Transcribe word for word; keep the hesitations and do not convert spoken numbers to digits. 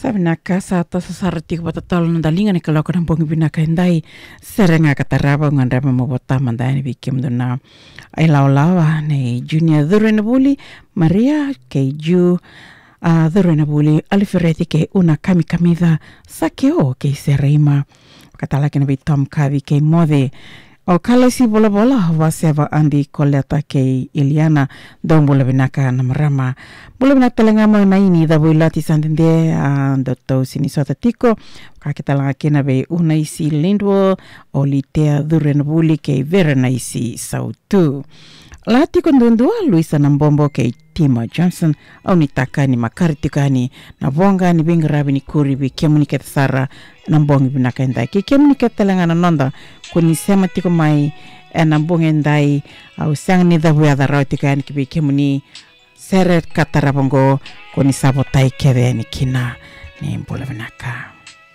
Sabi naka sa ato sa sarati ko patatalo ng dalingan ni kaloko ng bongi binakainday serenga kataraba ngan rama mabota mandani bikim do na ay laulawa ni Junior Dhurenabuli Maria kay Ju uh, Dhurenabuli alifereti kay una kami kamida sakeo kay serima katalaki na bitom kavi kay mode o kala si bola bola waseva andi koleta kay Iliana dong bola binaka na marama bola binaka talanga mo na ini da bola ti sandende ando to sini sota tiko kakita langa kena be una isi lindwo o litea Dhurenabuli kay vera na isi sautu lati kondondua Luisa Nambombo kay Tima Johnson au nitaka ni makartika ni na bonga ni bingarabi ni kuribi kemuni sara nambongi binakainda ki kemuni ketalanga na nonda kuni sema tiko mai nambongi ndai au sang ni da buya da rautika ni kibi kemuni seret katarabongo kuni sabotai kede ni kina ni mbola binaka